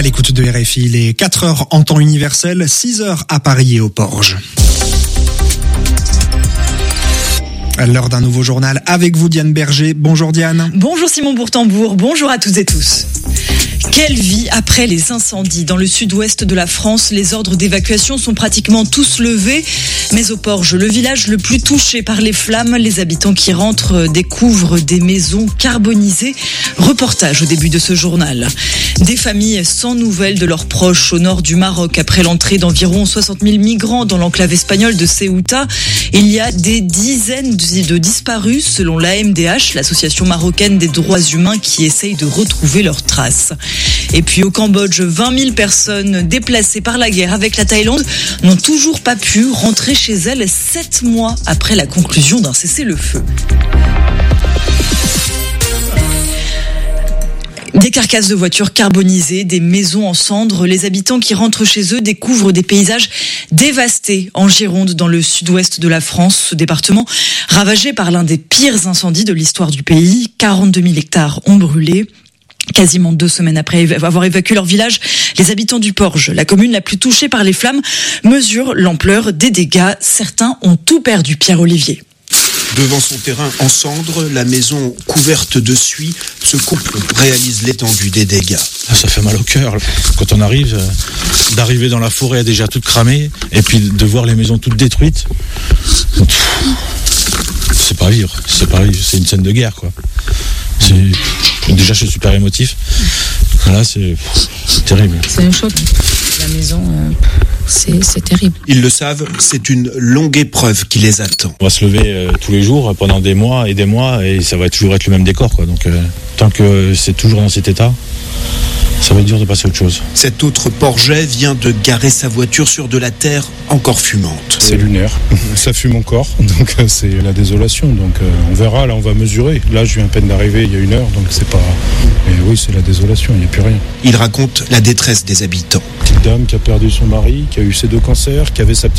l'écoute de RFI, les 4 heures en temps universel, 6 heures à Paris et aux Porges. À l'heure d'un nouveau journal avec vous, Diane Berger. Bonjour Diane. Bonjour Simon Bourtambour, bonjour à toutes et tous. Quelle vie après les incendies. Dans le sud-ouest de la France, les ordres d'évacuation sont pratiquement tous levés. Mais aux Porges, le village le plus touché par les flammes, les habitants qui rentrent découvrent des maisons carbonisées. Reportage au début de ce journal. Des familles sans nouvelles de leurs proches au nord du Maroc. Après l'entrée d'environ 60 000 migrants dans l'enclave espagnole de Ceuta, il y a des dizaines de disparus selon l'AMDH, l'association marocaine des droits humains qui essaye de retrouver leurs traces. Et puis au Cambodge, 20 000 personnes déplacées par la guerre avec la Thaïlande n'ont toujours pas pu rentrer chez elles 7 mois après la conclusion d'un cessez-le-feu. Des carcasses de voitures carbonisées, des maisons en cendres. Les habitants qui rentrent chez eux découvrent des paysages dévastés en Gironde, dans le sud-ouest de la France. Ce département ravagé par l'un des pires incendies de l'histoire du pays. 42 000 hectares ont brûlé. Quasiment 2 semaines après avoir évacué leur village, les habitants du Porge, la commune la plus touchée par les flammes, mesurent l'ampleur des dégâts. Certains ont tout perdu, Pierre-Olivier. Devant son terrain en cendres, la maison couverte de suie, ce couple réalise l'étendue des dégâts. Ça fait mal au cœur quand on arrive, d'arriver dans la forêt déjà toute cramée et puis de voir les maisons toutes détruites. C'est pas vivre, c'est une scène de guerre quoi. Déjà je suis super émotif. Là c'est terrible. C'est un choc. La maison, c'est terrible. Ils le savent, c'est une longue épreuve qui les attend. On va se lever tous les jours pendant des mois et ça va toujours être le même décor quoi. Donc tant que c'est toujours dans cet état, ça va être dur de passer à autre chose. Cet autre Porgeais vient de garer sa voiture sur de la terre encore fumante. C'est lunaire, ça fume encore, donc c'est la désolation. Donc on verra, là on va mesurer. Là je viens à peine d'arriver il y a 1 heure, donc c'est pas... Mais oui, c'est la désolation, il n'y a plus rien. Il raconte la détresse des habitants. Petite dame qui a perdu son mari, qui a eu ses 2 cancers, qui avait sa petite